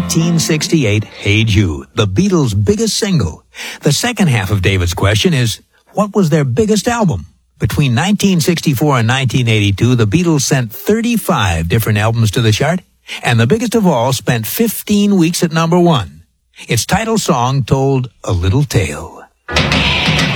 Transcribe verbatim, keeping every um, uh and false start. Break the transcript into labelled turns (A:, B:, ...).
A: nineteen sixty-eight, Hey Jude, the Beatles' biggest single. The second half of David's question is, what was their biggest album? Between nineteen sixty-four and nineteen eighty-two, the Beatles sent thirty-five different albums to the chart, and the biggest of all spent fifteen weeks at number one. Its title song told a little tale.